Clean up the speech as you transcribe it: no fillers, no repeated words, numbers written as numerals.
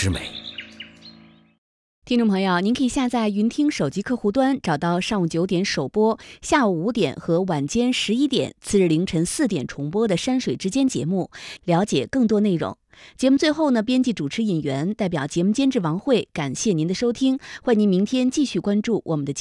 之美。 听众朋友，您可以下载云听手机客户端，找到上午9点首播、下午5点和晚间11点、次日凌晨4点重播的山水之间节目，了解更多内容。节目最后呢，编辑主持尹源代表节目监制王慧，感谢您的收听，欢迎您明天继续关注我们的节目。